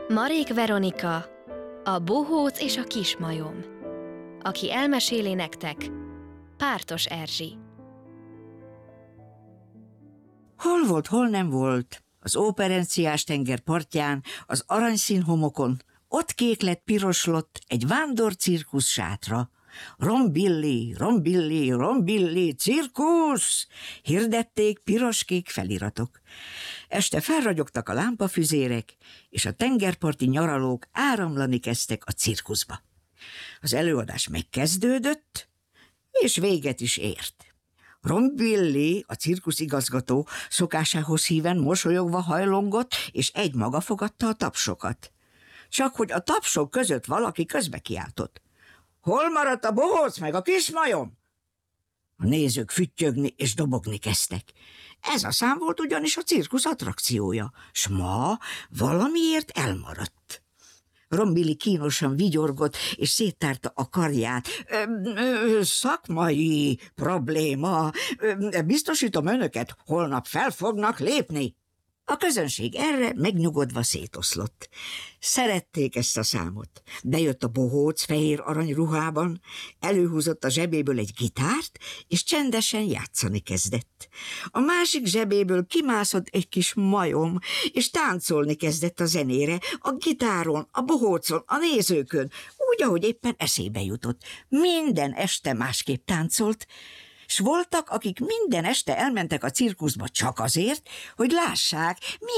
Marék Veronika, a bohóc és a kismajom. Aki elmeséli nektek, Pártos Erzsi. Hol volt, hol nem volt, az Óperenciás tenger partján, az aranyszín homokon, ott kéklett, piroslott egy vándorcirkusz sátra. Rombilli, rombilli, rombilli, cirkusz! Hirdették piros-kék feliratok. Este felragyogtak a lámpafüzérek, és a tengerparti nyaralók áramlani kezdtek a cirkuszba. Az előadás megkezdődött, és véget is ért. Rombilli, a cirkuszigazgató, szokásához híven mosolyogva hajlongott, és egymaga fogadta a tapsokat. Csak hogy a tapsok között valaki közbe kiáltott. Hol maradt a bohóc meg a kismajom? A nézők füttyögni és dobogni kezdtek. Ez a szám volt ugyanis a cirkusz attrakciója, s ma valamiért elmaradt. Rombilli kínosan vigyorgott, és széttárta a karját. Szakmai probléma. Biztosítom önöket, holnap fel fognak lépni. A közönség erre megnyugodva szétoszlott. Szerették ezt a számot. Bejött a bohóc fehér arany ruhában, előhúzott a zsebéből egy gitárt, és csendesen játszani kezdett. A másik zsebéből kimászott egy kis majom, és táncolni kezdett a zenére, a gitáron, a bohócon, a nézőkön, úgy, ahogy éppen eszébe jutott. Minden este másképp táncolt, s voltak, akik minden este elmentek a cirkuszba csak azért, hogy lássák,